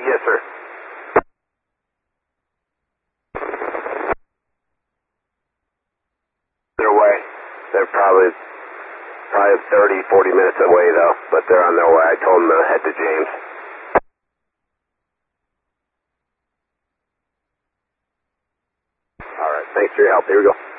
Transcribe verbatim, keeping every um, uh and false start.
Yes, sir. Their way. They're probably probably thirty, forty minutes away though, but they're on their way. I told them to head to James. All right. Thanks for your help. Here we go.